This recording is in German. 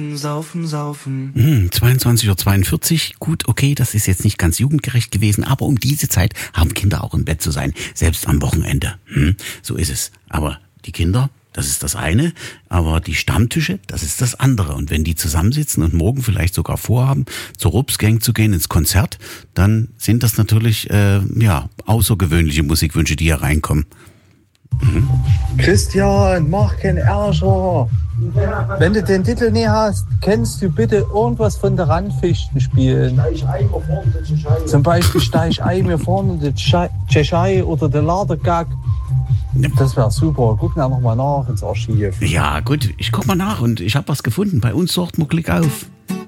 Saufen, saufen. 22:42 Uhr. Gut, okay, das ist jetzt nicht ganz jugendgerecht gewesen, aber um diese Zeit haben Kinder auch im Bett zu sein, selbst am Wochenende. So ist es. Aber die Kinder, das ist das eine, aber die Stammtische, das ist das andere. Und wenn die zusammensitzen und morgen vielleicht sogar vorhaben, zur Rupsgang zu gehen, ins Konzert, dann sind das natürlich außergewöhnliche Musikwünsche, die hier reinkommen. Christian, mach keinen Ärger. Wenn du den Titel nicht hast, kannst du bitte irgendwas von der Randfichten spielen. Zum Beispiel Steig mir vorne der Tschechei oder der Ladergag. Das wäre super. Guck da nochmal nach ins Archiv. Ja, gut, ich guck mal nach und ich habe was gefunden. Bei uns sorgt man Klick auf.